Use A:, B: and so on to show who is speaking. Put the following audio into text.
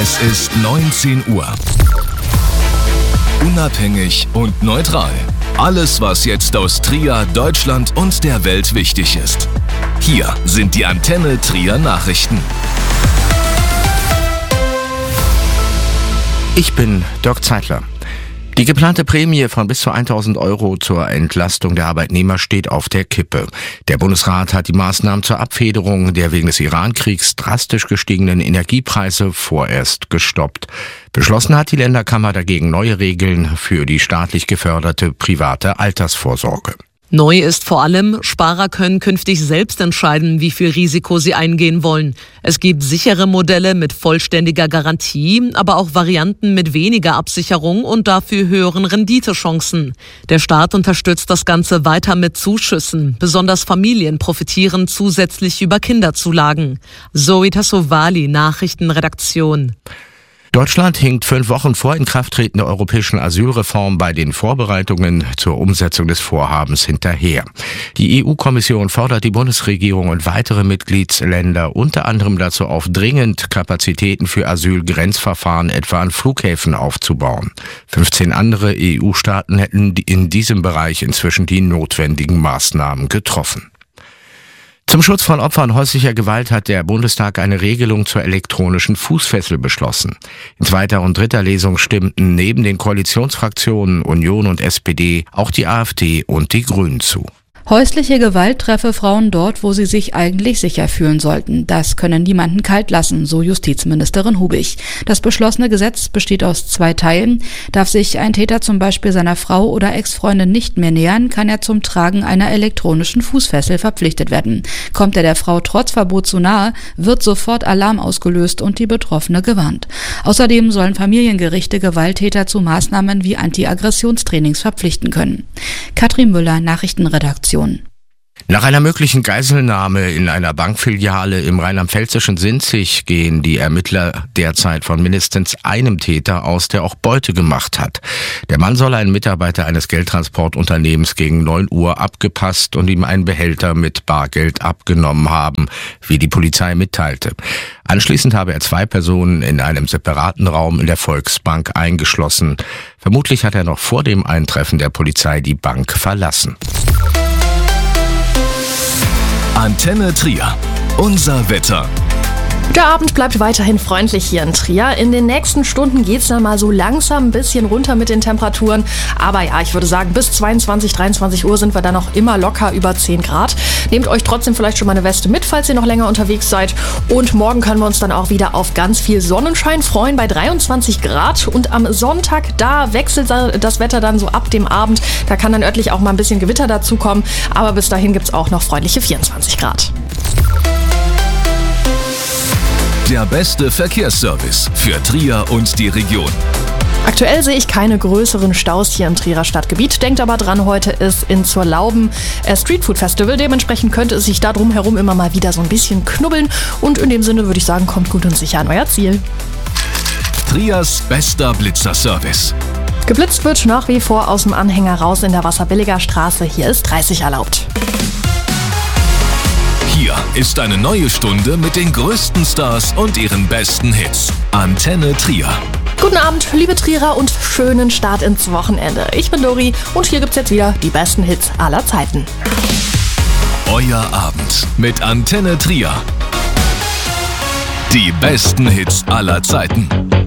A: Es ist 19 Uhr. Unabhängig und neutral. Alles, was jetzt aus Trier, Deutschland und der Welt wichtig ist. Hier sind die Antenne Trier Nachrichten.
B: Ich bin Dirk Zeitler. Die geplante Prämie von bis zu 1.000 € zur Entlastung der Arbeitnehmer steht auf der Kippe. Der Bundesrat hat die Maßnahmen zur Abfederung der wegen des Iran-Kriegs drastisch gestiegenen Energiepreise vorerst gestoppt. Beschlossen hat die Länderkammer dagegen neue Regeln für die staatlich geförderte private Altersvorsorge.
C: Neu ist vor allem, Sparer können künftig selbst entscheiden, wie viel Risiko sie eingehen wollen. Es gibt sichere Modelle mit vollständiger Garantie, aber auch Varianten mit weniger Absicherung und dafür höheren Renditechancen. Der Staat unterstützt das Ganze weiter mit Zuschüssen. Besonders Familien profitieren zusätzlich über Kinderzulagen. Zoe Tassovali, Nachrichtenredaktion.
B: Deutschland hinkt 5 Wochen vor Inkrafttreten der europäischen Asylreform bei den Vorbereitungen zur Umsetzung des Vorhabens hinterher. Die EU-Kommission fordert die Bundesregierung und weitere Mitgliedsländer unter anderem dazu auf, dringend Kapazitäten für Asylgrenzverfahren etwa an Flughäfen aufzubauen. 15 andere EU-Staaten hätten in diesem Bereich inzwischen die notwendigen Maßnahmen getroffen. Zum Schutz von Opfern häuslicher Gewalt hat der Bundestag eine Regelung zur elektronischen Fußfessel beschlossen. In zweiter und dritter Lesung stimmten neben den Koalitionsfraktionen Union und SPD auch die AfD und die Grünen zu.
D: Häusliche Gewalt treffe Frauen dort, wo sie sich eigentlich sicher fühlen sollten. Das könne niemanden kalt lassen, so Justizministerin Hubig. Das beschlossene Gesetz besteht aus 2 Teilen. Darf sich ein Täter zum Beispiel seiner Frau oder Ex-Freundin nicht mehr nähern, kann er zum Tragen einer elektronischen Fußfessel verpflichtet werden. Kommt er der Frau trotz Verbot zu nahe, wird sofort Alarm ausgelöst und die Betroffene gewarnt. Außerdem sollen Familiengerichte Gewalttäter zu Maßnahmen wie Anti-Aggressionstrainings verpflichten können. Katrin Müller, Nachrichtenredaktion.
B: Nach einer möglichen Geiselnahme in einer Bankfiliale im rheinland-pfälzischen Sinzig gehen die Ermittler derzeit von mindestens einem Täter aus, der auch Beute gemacht hat. Der Mann soll einen Mitarbeiter eines Geldtransportunternehmens gegen 9 Uhr abgepasst und ihm einen Behälter mit Bargeld abgenommen haben, wie die Polizei mitteilte. Anschließend habe er 2 Personen in einem separaten Raum in der Volksbank eingeschlossen. Vermutlich hat er noch vor dem Eintreffen der Polizei die Bank verlassen.
A: Antenne Trier. Unser Wetter.
E: Der Abend bleibt weiterhin freundlich hier in Trier. In den nächsten Stunden geht's dann mal so langsam ein bisschen runter mit den Temperaturen. Aber ja, ich würde sagen, bis 22, 23 Uhr sind wir dann noch immer locker über 10 Grad. Nehmt euch trotzdem vielleicht schon mal eine Weste mit, falls ihr noch länger unterwegs seid. Und morgen können wir uns dann auch wieder auf ganz viel Sonnenschein freuen bei 23 Grad. Und am Sonntag, da wechselt das Wetter dann so ab dem Abend. Da kann dann örtlich auch mal ein bisschen Gewitter dazukommen. Aber bis dahin gibt's auch noch freundliche 24 Grad.
A: Der beste Verkehrsservice für Trier und die Region.
E: Aktuell sehe ich keine größeren Staus hier im Trierer Stadtgebiet. Denkt aber dran, heute ist in Zurlauben Streetfood Festival. Dementsprechend könnte es sich da drumherum immer mal wieder so ein bisschen knubbeln. Und in dem Sinne würde ich sagen, kommt gut und sicher an euer Ziel.
A: Triers bester Blitzerservice.
E: Geblitzt wird nach wie vor aus dem Anhänger raus in der Wasserbilliger Straße. Hier ist 30 erlaubt.
A: Hier ist eine neue Stunde mit den größten Stars und ihren besten Hits. Antenne Trier.
E: Guten Abend, liebe Trierer, und schönen Start ins Wochenende. Ich bin Dori und hier gibt's jetzt wieder die besten Hits aller Zeiten.
A: Euer Abend mit Antenne Trier. Die besten Hits aller Zeiten.